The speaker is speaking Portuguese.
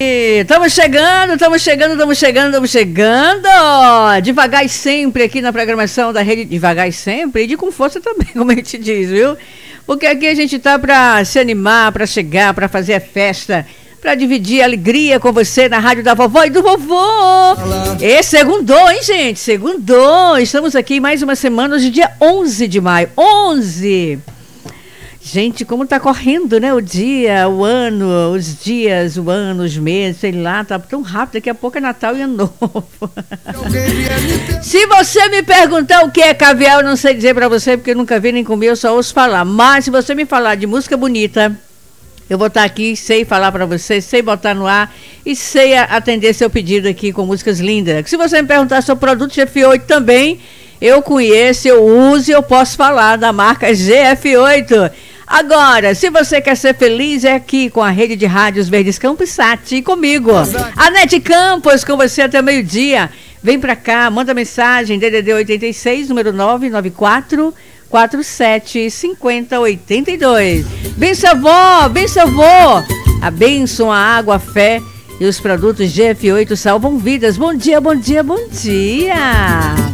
Estamos chegando. Devagar e sempre aqui na programação da rede. Devagar e sempre e com força também, como a gente diz, viu? Porque aqui a gente tá para se animar, para chegar, para fazer a festa, para dividir a alegria com você na rádio da vovó e do vovô. E segundou, hein, gente? Segundou. Estamos aqui mais uma semana, hoje dia 11 de maio. 11! Gente, como tá correndo, né? O dia, o ano, os dias, o ano, os meses, sei lá, tá tão rápido. Daqui a pouco é Natal e Ano Novo. Se você me perguntar o que é caviar, eu não sei dizer pra você, porque eu nunca vi nem comi, eu só ouço falar. Mas se você me falar de música bonita, eu vou estar aqui, sei falar pra você, sei botar no ar e sei atender seu pedido aqui com músicas lindas. Se você me perguntar sobre o produto GF8 também, eu conheço, eu uso e eu posso falar da marca GF8. Agora, se você quer ser feliz, é aqui com a rede de rádios Verdes Campos Sat e comigo, Anete Campos, com você até meio-dia. Vem pra cá, manda mensagem, DDD 86, número 994 47 50 82. Benção, avó, benção, avó. A bênção, a água, a fé e os produtos GF8 salvam vidas. Bom dia, bom dia, bom dia.